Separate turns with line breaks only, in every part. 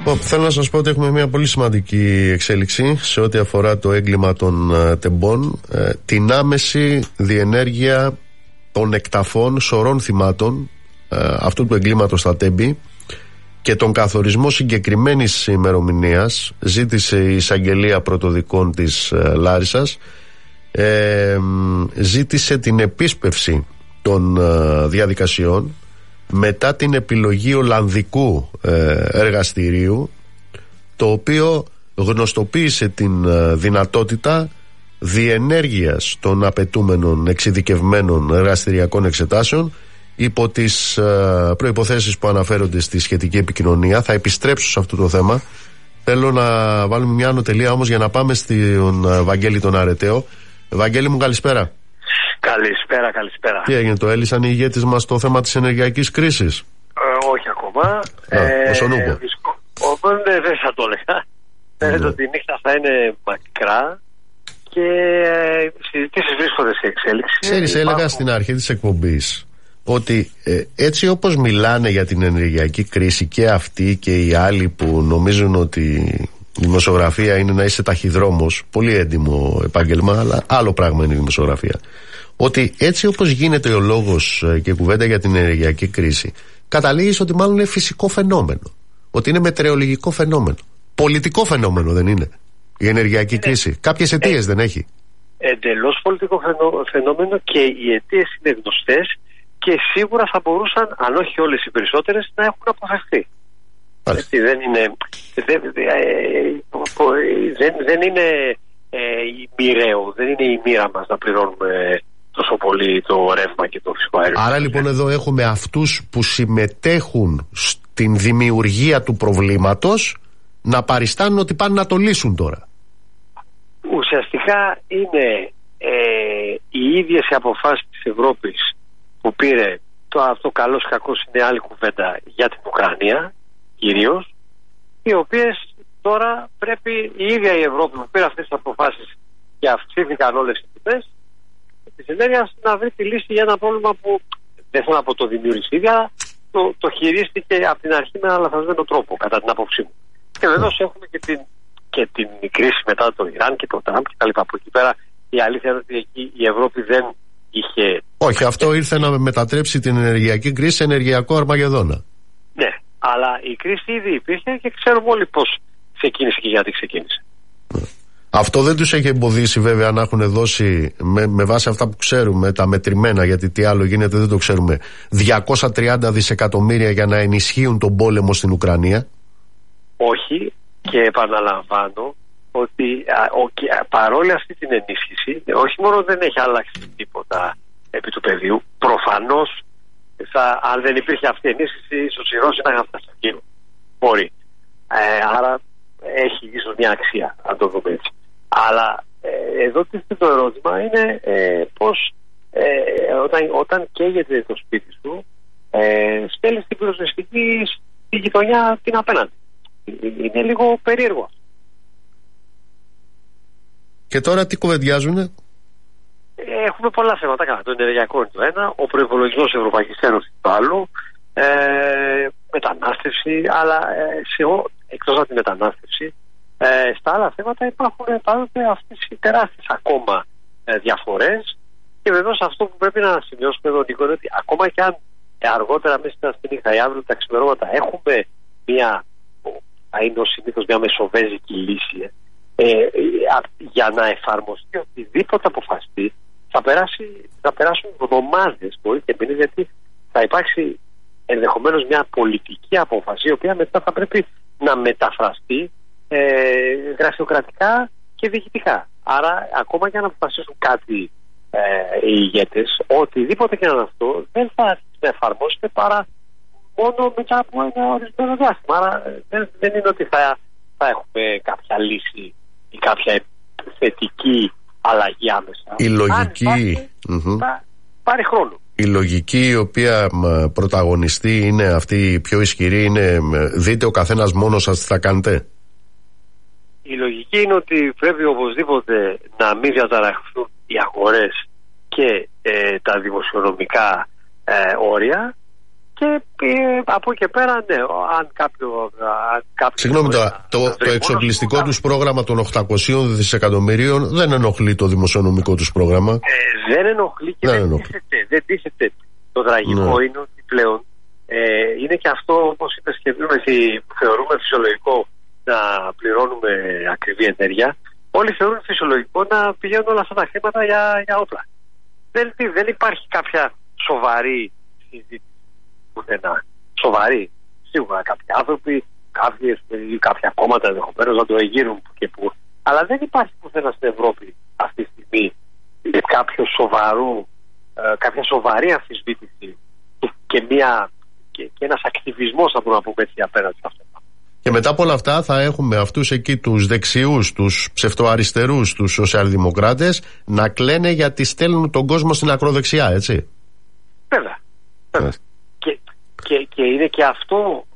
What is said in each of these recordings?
Θέλω να σας πω ότι έχουμε μια πολύ σημαντική εξέλιξη σε ό,τι αφορά το έγκλημα των τεμπών, την άμεση διενέργεια των εκταφών σωρών θυμάτων αυτού του εγκλήματος στα Τέμπη και τον καθορισμό συγκεκριμένης ημερομηνίας. Ζήτησε η εισαγγελία πρωτοδικών της Λάρισσας, ζήτησε την επίσπευση των διαδικασιών μετά την επιλογή Ολλανδικού εργαστηρίου, το οποίο γνωστοποίησε την δυνατότητα διενέργειας των απαιτούμενων εξειδικευμένων εργαστηριακών εξετάσεων υπό τις προϋποθέσεις που αναφέρονται στη σχετική επικοινωνία. Θα επιστρέψω σε αυτό το θέμα. Θέλω να βάλουμε μια ανωτελεία όμως για να πάμε στον Βαγγέλη τον Αρεταίο. Βαγγέλη μου, καλησπέρα.
Καλησπέρα.
Τι έγινε, το έλυσαν οι ηγέτες μας το θέμα της ενεργειακής κρίσης?
Όχι ακόμα. Δεν θα το έλεγα. Φαίνεται ότι η νύχτα θα είναι μακρά και οι συζητήσεις βρίσκονται σε εξέλιξη.
Ξέρεις, έλεγα στην αρχή της εκπομπής ότι έτσι όπως μιλάνε για την ενεργειακή κρίση και αυτοί και οι άλλοι που νομίζουν ότι η δημοσιογραφία είναι να είσαι ταχυδρόμος, πολύ έντιμο επάγγελμα, αλλά άλλο πράγμα είναι η δημοσιογραφία, ότι έτσι όπως γίνεται ο λόγος και η κουβέντα για την ενεργειακή κρίση, καταλήγεις ότι μάλλον είναι φυσικό φαινόμενο, ότι είναι μετεωρολογικό φαινόμενο, πολιτικό φαινόμενο δεν είναι η ενεργειακή κρίση? Κάποιες αιτίες δεν έχει?
Εντελώς πολιτικό φαινόμενο και οι αιτίες είναι γνωστές και σίγουρα θα μπορούσαν, αν όχι όλες οι περισσότερες, να έχουν αποφευθεί. Δεν είναι μοιραίο, δεν είναι η μοίρα μας να πληρώνουμε τόσο πολύ το ρεύμα και το φυσικό αέριο.
Άρα λοιπόν εδώ έχουμε αυτούς που συμμετέχουν στην δημιουργία του προβλήματος να παριστάνουν ότι πάνε να το λύσουν τώρα.
Ουσιαστικά είναι οι ίδιες οι αποφάσεις της Ευρώπης που πήρε, αυτό καλός κακός είναι άλλη κουβέντα, για την Ουκρανία κυρίως, οι οποίες τώρα πρέπει η ίδια η Ευρώπη που πήρε αυτές τις αποφάσεις και αυξήθηκαν όλες οι τιμές της ενέργειας να βρει τη λύση για ένα πρόβλημα που δεν θέλω να πω το δημιούργησε ίδια, το χειρίστηκε από την αρχή με ένα λαθασμένο τρόπο κατά την άποψή μου. Και βεβαίως έχουμε και την κρίση μετά το Ιράν και το Τραμπ και τα λοιπά. Από εκεί πέρα η αλήθεια είναι ότι εκεί η Ευρώπη δεν είχε...
Όχι, αυτό ήρθε να μετατρέψει την ενεργειακή κρίση σε ενεργειακό Αρμαγεδόνα.
Ναι, αλλά η κρίση ήδη υπήρχε και ξέρουμε όλοι πώς ξεκίνησε και γιατί ξεκίνησε.
Αυτό δεν τους έχει εμποδίσει βέβαια να έχουν δώσει με βάση αυτά που ξέρουμε, τα μετρημένα, γιατί τι άλλο γίνεται δεν το ξέρουμε, 230 δισεκατομμύρια για να ενισχύουν τον πόλεμο στην Ουκρανία.
Όχι, και επαναλαμβάνω ότι παρόλη αυτή την ενίσχυση, όχι μόνο δεν έχει αλλάξει τίποτα επί του πεδίου, προφανώς αν δεν υπήρχε αυτή η ενίσχυση ίσως οι Ρώσοι να είχαν φτάσει στο κύριο. Μπορεί. Άρα έχει ίσως μια αξία, αν το δούμε έτσι. Αλλά εδώ το ερώτημα είναι πώς όταν καίγεται το σπίτι σου στέλνεις την πυροσβεστική στη γειτονιά την απέναντι. Είναι λίγο περίεργο.
Και τώρα τι κουβεντιάζουνε?
Έχουμε πολλά θέματα καλά. Το ενεργειακό είναι το ένα, ο προϋπολογισμός της Ευρωπαϊκής Ένωσης το άλλο, μετανάστευση, αλλά εκτός από τη μετανάστευση, στα άλλα θέματα υπάρχουν πάντοτε αυτές οι τεράστιες ακόμα διαφορές και βεβαίως αυτό που πρέπει να σημειώσουμε εδώ, Νίκο, είναι ότι ακόμα και αν αργότερα μέσα στη νύχτα ή αύριο τα ξημερώματα έχουμε θα είναι ως συνήθως μια μεσοβέζικη λύση για να εφαρμοστεί οτιδήποτε αποφασιστεί θα περάσουν εβδομάδες, μπορεί και μήνες, γιατί θα υπάρξει ενδεχομένως μια πολιτική απόφαση η οποία μετά θα πρέπει να μεταφραστεί γραφειοκρατικά και διοικητικά. Άρα ακόμα και αν αποφασίσουν κάτι οι ηγέτες, οτιδήποτε και να είναι αυτό δεν θα εφαρμόσετε παρά μόνο μετά από ένα ορισμένο διάστημα. Άρα δεν είναι ότι θα έχουμε κάποια λύση ή κάποια θετική αλλαγή άμεσα.
Η λογική
θα πάρει χρόνο.
Η λογική η οποία πρωταγωνιστεί είναι αυτή η πιο ισχυρή, είναι δείτε ο καθένας μόνος σας τι θα κάνετε.
Η λογική είναι ότι πρέπει οπωσδήποτε να μην διαταραχθούν οι αγορές και τα δημοσιονομικά όρια Και από εκεί και πέρα, ναι, αν κάποιο.
Συγγνώμη, το εξοπλιστικό τους πρόγραμμα των 800 δισεκατομμυρίων δεν ενοχλεί το δημοσιονομικό τους πρόγραμμα.
Δεν ενοχλεί και δεν τίθεται. Το τραγικό είναι ότι πλέον είναι και αυτό, όπως είπες και εσύ, που θεωρούμε φυσιολογικό να πληρώνουμε ακριβή ενέργεια. Όλοι θεωρούν φυσιολογικό να πηγαίνουν όλα αυτά τα χρήματα για όπλα. Δεν υπάρχει κάποια σοβαρή συζήτηση πουθενά. Σοβαρή. Σίγουρα κάποιοι άνθρωποι, κάποια κόμματα ενδεχομένως να το εγείρουν που και που. Αλλά δεν υπάρχει πουθενά στην Ευρώπη αυτή τη στιγμή κάποια σοβαρή αμφισβήτηση και ένας ακτιβισμός, θα μπορούμε να πούμε έτσι, απέναντι σε αυτό.
Και μετά από όλα αυτά θα έχουμε αυτούς εκεί τους δεξιούς, τους ψευτοαριστερούς, τους σοσιαλδημοκράτες να κλαίνε γιατί στέλνουν τον κόσμο στην ακροδεξιά, έτσι.
Βέβαια. Και είναι και αυτό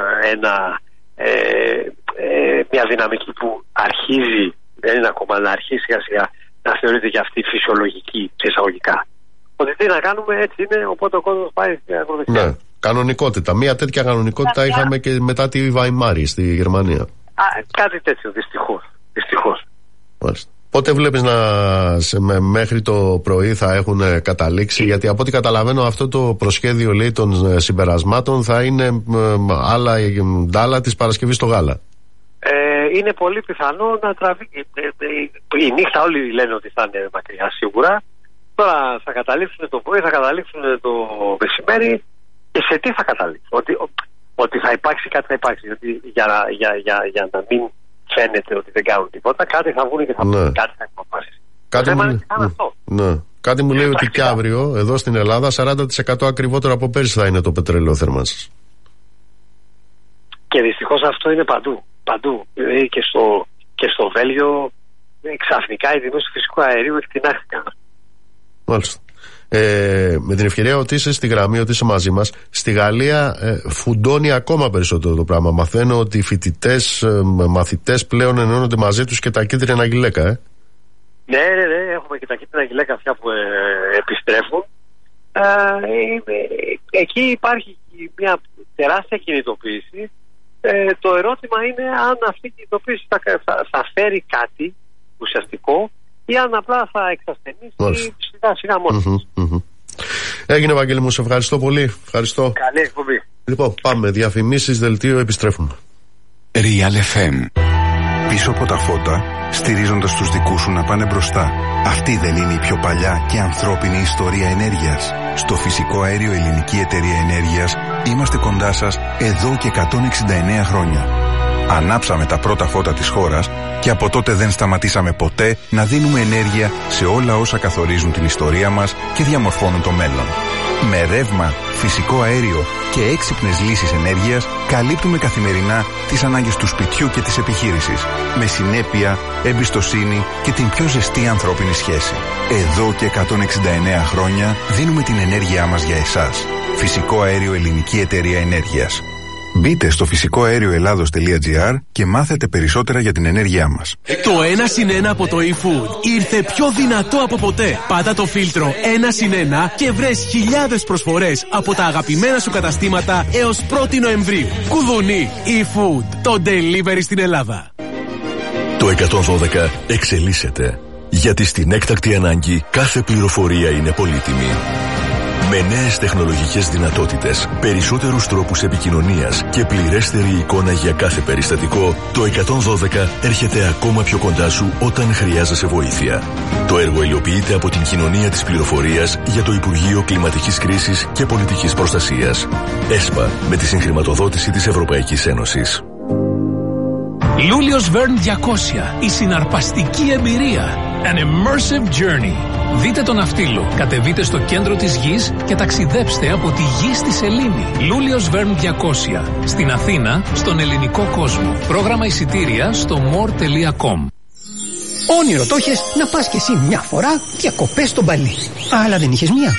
μια δυναμική που αρχίζει, δεν είναι ακόμα, να αρχίσει σιγά σιγά να θεωρείται και αυτή φυσιολογική σε εισαγωγικά. Ότι τι να κάνουμε, έτσι είναι, οπότε ο κόσμος πάει στην ακροδεξιά. Ναι.
Κανονικότητα. Μια τέτοια κανονικότητα είχαμε και μετά τη Βαϊμάρη στη Γερμανία.
Κάτι τέτοιο, δυστυχώς.
Πότε βλέπεις μέχρι το πρωί θα έχουν καταλήξει, γιατί από ό,τι καταλαβαίνω αυτό το προσχέδιο, λέει, των συμπερασμάτων θα είναι άλλα ντάλα της Παρασκευής στο γάλα.
Είναι πολύ πιθανό να τραβεί. Η νύχτα όλοι λένε ότι θα είναι μακριά σίγουρα. Τώρα θα καταλήξουν το πρωί, θα καταλήξουν το μεσημέρι. Και σε τι θα καταλήξει? Ότι θα υπάρξει κάτι, θα υπάρξει. Γιατί για να μην φαίνεται ότι δεν κάνουν τίποτα, κάτι θα βγουν και θα πούν, κάτι θα αποφασίσει.
Κάτι μου λέει ότι και αύριο εδώ στην Ελλάδα 40% ακριβότερο από πέρσι θα είναι το πετρέλαιο θέρμανσης.
Και δυστυχώς αυτό είναι παντού. Και στο Βέλγιο ξαφνικά οι τιμές του φυσικού αερίου εκτινάχθηκαν.
Μάλιστα. Με την ευκαιρία ότι είσαι στη γραμμή, ότι είσαι μαζί μας, στη Γαλλία φουντώνει ακόμα περισσότερο το πράγμα. Μαθαίνω ότι οι φοιτητές, μαθητές πλέον ενώνονται μαζί τους και τα κίτρινα γυλαίκα.
Ναι, έχουμε και τα κίτρινα γυλαίκα αυτά που επιστρέφουν. Εκεί υπάρχει μια τεράστια κινητοποίηση. Το ερώτημα είναι αν αυτή η κινητοποίηση θα φέρει κάτι ουσιαστικό ή αν απλά θα εξασθενήσει σιγά μόνο.
Έγινε, Βαγγέλη μου, σε ευχαριστώ πολύ. Ευχαριστώ.
Καλή εκπομπή.
Λοιπόν, πάμε, διαφημίσεις, δελτίο, επιστρέφουμε.
Real FM. Πίσω από τα φώτα, στηρίζοντας τους δικούς σου να πάνε μπροστά. Αυτή δεν είναι η πιο παλιά και ανθρώπινη ιστορία ενέργειας? Στο Φυσικό Αέριο Ελληνική Εταιρεία Ενέργειας είμαστε κοντά σας εδώ και 169 χρόνια. Ανάψαμε τα πρώτα φώτα της χώρας και από τότε δεν σταματήσαμε ποτέ να δίνουμε ενέργεια σε όλα όσα καθορίζουν την ιστορία μας και διαμορφώνουν το μέλλον. Με ρεύμα, φυσικό αέριο και έξυπνες λύσεις ενέργειας καλύπτουμε καθημερινά τις ανάγκες του σπιτιού και της επιχείρησης. Με συνέπεια, εμπιστοσύνη και την πιο ζεστή ανθρώπινη σχέση. Εδώ και 169 χρόνια δίνουμε την ενέργειά μας για εσάς. Φυσικό Αέριο Ελληνική Εταιρεία Ενέργειας. Μπείτε στο φυσικοαερioελλάδος.gr και μάθετε περισσότερα για την ενέργειά μας.
Το 1+1 από το eFood ήρθε πιο δυνατό από ποτέ. Πάτα το φίλτρο 1+1 και βρες χιλιάδες προσφορές από τα αγαπημένα σου καταστήματα έως 1η Νοεμβρίου. Κουδουνί eFood, το delivery στην Ελλάδα.
Το 112 εξελίσσεται, γιατί στην έκτακτη ανάγκη κάθε πληροφορία είναι πολύτιμη. Με νέες τεχνολογικές δυνατότητες, περισσότερους τρόπους επικοινωνίας και πληρέστερη εικόνα για κάθε περιστατικό, το 112 έρχεται ακόμα πιο κοντά σου όταν χρειάζεσαι βοήθεια. Το έργο υλοποιείται από την Κοινωνία της Πληροφορίας για το Υπουργείο Κλιματικής Κρίσης και Πολιτικής Προστασίας. ΕΣΠΑ, με τη συγχρηματοδότηση της Ευρωπαϊκής Ένωσης.
Λούλιος Verne 200. Η συναρπαστική εμπειρία. An immersive journey. Δείτε τον Ναυτίλο, κατεβείτε στο κέντρο της γης και ταξιδέψτε από τη γη στη σελήνη. Λούλιος Verne 200. Στην Αθήνα, στον ελληνικό κόσμο. Πρόγραμμα εισιτήρια στο more.com.
Όνειρο το είχες να πας κι εσύ μια φορά διακοπές στο Μπαλί. Αλλά δεν είχες μία.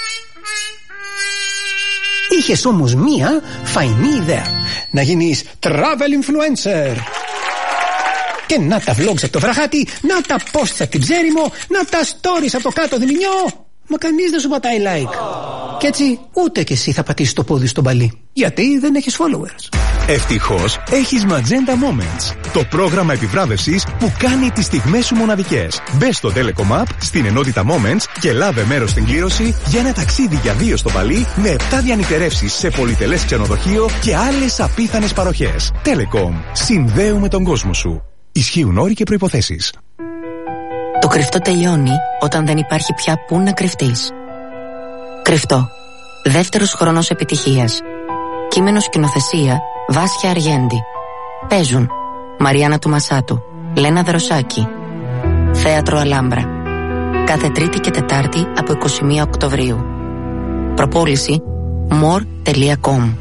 Είχες όμως μία φαϊνή ιδέα. Να γίνεις travel influencer. Και να τα vlogs από το Βραχάτι, να τα posts από την Ψέριμο, να τα stories από το κάτω Διμηνιό. Μα κανείς δεν σου πατάει like. Κι έτσι ούτε κι εσύ θα πατήσεις το πόδι στον παλί. Γιατί δεν έχεις followers.
Ευτυχώς έχεις Magenta Moments, το πρόγραμμα επιβράβευσης που κάνει τις στιγμές σου μοναδικές. Μπες στο Telecom App, στην ενότητα Moments και λάβε μέρος στην κλήρωση για ένα ταξίδι για 2 στο Παλί με 7 διανυκτερεύσεις σε πολυτελές ξενοδοχείο και άλλες απίθανες παροχές. Telecom. Συνδέουμε τον κόσμο σου. Ισχύουν όροι και προϋποθέσεις.
Το κρυφτό τελειώνει όταν δεν υπάρχει πια πού να κρυφτείς. Κρυφτό. Δεύτερος χρόνος επιτυχίας. Κείμενο σκηνοθεσία Βάσια Αργέντη. Παίζουν Μαριάννα Τουμασάτου, Λένα Δροσάκη. Θέατρο Αλάμπρα. Κάθε Τρίτη και Τετάρτη από 21 Οκτωβρίου. Προπόληση more.com.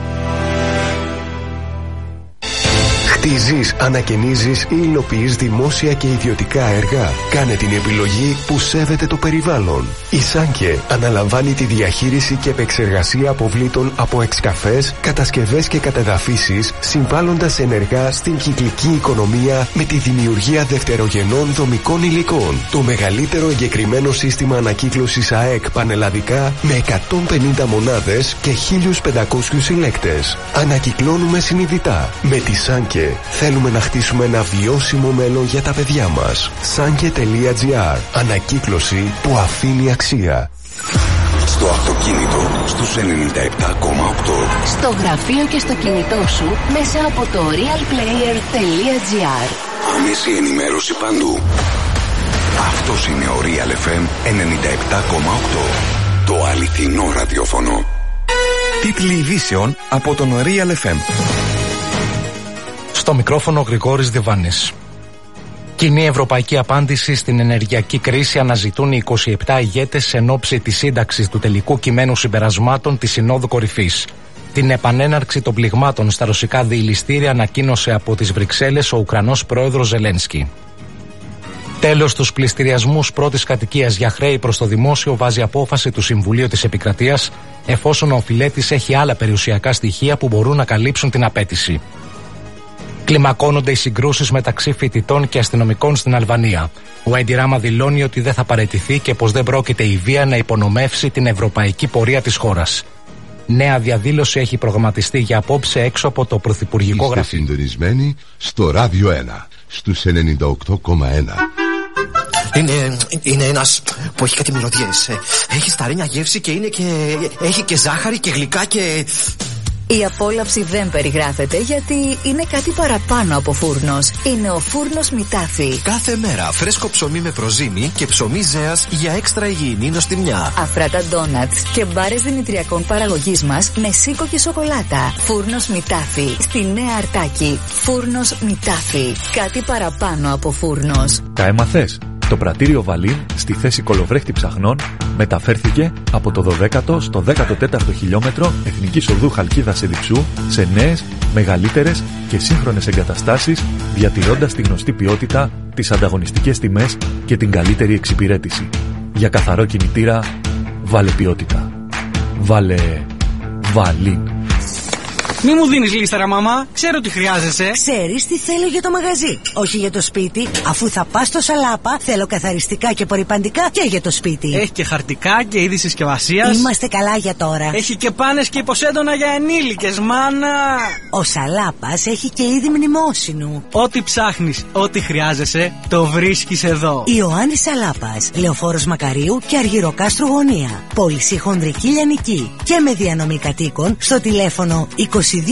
Χτίζεις, ανακαινίζεις ή υλοποιείς δημόσια και ιδιωτικά έργα. Κάνε την επιλογή που σέβεται το περιβάλλον. Η Σάνκε αναλαμβάνει τη διαχείριση και επεξεργασία αποβλήτων από εξκαφές, κατασκευές και κατεδαφίσεις, συμβάλλοντας ενεργά στην κυκλική οικονομία με τη δημιουργία δευτερογενών δομικών υλικών. Το μεγαλύτερο εγκεκριμένο σύστημα ανακύκλωσης ΑΕΚ πανελλαδικά με 150 μονάδες και 1.500 συλλέκτες. Ανακυκλώνουμε συνειδητά. Με τη Σάνκε θέλουμε να χτίσουμε ένα βιώσιμο μέλλον για τα παιδιά μας. Sanke.gr. Ανακύκλωση που αφήνει αξία.
Στο αυτοκίνητο στους 97,8.
Στο γραφείο και στο κινητό σου μέσα από το realplayer.gr.
Άμεση ενημέρωση παντού. Αυτός είναι ο Real FM 97,8. Το αληθινό ραδιόφωνο.
Τίτλοι ειδήσεων από τον Real FM. Στο μικρόφωνο Γρηγόρης Διβάνης. Κοινή ευρωπαϊκή απάντηση στην ενεργειακή κρίση αναζητούν οι 27 ηγέτες εν ώψη της σύνταξης του τελικού κειμένου συμπερασμάτων της Συνόδου Κορυφής. Την επανέναρξη των πληγμάτων στα ρωσικά διειλιστήρια ανακοίνωσε από τις Βρυξέλλες ο Ουκρανός πρόεδρος Ζελένσκι. Τέλος στους πληστηριασμούς πρώτης κατοικίας για χρέη προς το δημόσιο βάζει απόφαση του Συμβουλίου της Επικρατείας, εφόσον ο οφειλέτης έχει άλλα περιουσιακά στοιχεία που μπορούν να καλύψουν την απέτηση. Κλιμακώνονται οι συγκρούσεις μεταξύ φοιτητών και αστυνομικών στην Αλβανία. Ο Έντι Ράμα δηλώνει ότι δεν θα παραιτηθεί και πως δεν πρόκειται η βία να υπονομεύσει την ευρωπαϊκή πορεία της χώρας. Νέα διαδήλωση έχει προγραμματιστεί για απόψε έξω από το Πρωθυπουργικό Γραφείο.
Είστε συντονισμένοι στο Ράδιο 1, στους 98,1.
Είναι ένας που έχει κάτι μυρωδιές. Έχει σταρένια γεύση και έχει και ζάχαρη και γλυκά και...
Η απόλαυση δεν περιγράφεται γιατί είναι κάτι παραπάνω από φούρνος. Είναι ο φούρνος Μητάφι.
Κάθε μέρα φρέσκο ψωμί με προζύμι και ψωμί ζέας για έξτρα υγιεινή νοστιμιά.
Αφράτα ντόνατς και μπάρες δημητριακών παραγωγής μας με σίκο και σοκολάτα. Φούρνος Μητάφι. Στη Νέα Αρτάκη. Φούρνος Μητάφι. Κάτι παραπάνω από φούρνος.
Τα έμαθες? Το πρατήριο Βαλίν στη θέση κολοβρέχτη ψαχνών μεταφέρθηκε από το 12ο στο 14ο χιλιόμετρο Εθνικής Οδού Χαλκίδας Εδιψού σε νέες, μεγαλύτερες και σύγχρονες εγκαταστάσεις, διατηρώντας τη γνωστή ποιότητα, τις ανταγωνιστικές τιμές και την καλύτερη εξυπηρέτηση. Για καθαρό κινητήρα, βάλε ποιότητα. Βάλε Βαλίν.
Μη μου δίνεις λίσταρα, μαμά. Ξέρω τι χρειάζεσαι.
Ξέρεις τι θέλω για το μαγαζί. Όχι για το σπίτι. Αφού θα πας στο Σαλάπα, θέλω καθαριστικά και απορρυπαντικά και για το σπίτι.
Έχει και χαρτικά και είδη συσκευασίας.
Είμαστε καλά για τώρα.
Έχει και πάνες και υποσέντονα για ενήλικες, μάνα.
Ο Σαλάπας έχει και είδη μνημόσυνου.
Ό,τι ψάχνεις, ό,τι χρειάζεσαι, το βρίσκεις εδώ.
Ιωάννης Σαλάπας, Λεωφόρος Μακαρίου και Αργυροκάστρου Γωνία. Πώληση χονδρική λιανική και με διανομή κατοίκων στο τηλέφωνο 22 21 40 41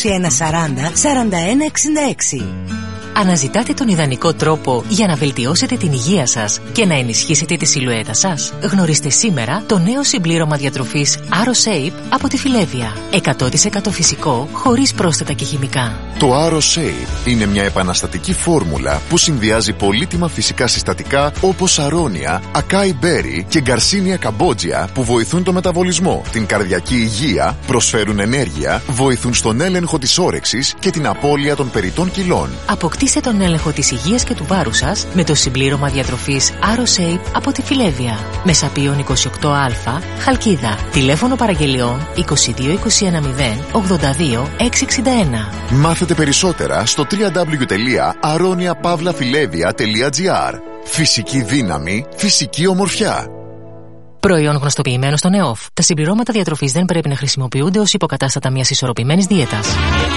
66.
Αναζητάτε τον ιδανικό τρόπο για να βελτιώσετε την υγεία σας και να ενισχύσετε τη σιλουέτα σας? Γνωρίστε σήμερα το νέο συμπλήρωμα διατροφής AroShape από τη Φιλέβια. 100% φυσικό, χωρίς πρόσθετα και χημικά.
Το AroShape είναι μια επαναστατική φόρμουλα που συνδυάζει πολύτιμα φυσικά συστατικά όπως αρώνια, ακάι μπέρι και γκαρσίνια καμπότζια που βοηθούν το μεταβολισμό, την καρδιακή υγεία, προσφέρουν ενέργεια, βοηθούν στον έλεγχο της όρεξης και την απώλεια των περιττών κιλών.
Αποκτήστε τον έλεγχο της υγείας και του βάρους σας με το συμπλήρωμα διατροφής AroShape από τη Φιλέβια. Μεσαπίων 28Α, Χαλκίδα. Τηλέφωνο παραγγελιών 22 21 0 82 661.
Μάθετε περισσότερα στο www.aroniapavlafilevia.gr. Φυσική δύναμη, φυσική ομορφιά.
Προϊόν γνωστοποιημένο στον ΕΟΦ. Τα συμπληρώματα διατροφής δεν πρέπει να χρησιμοποιούνται ως υποκατάστατα μιας ισορροπημένης δίαιτας.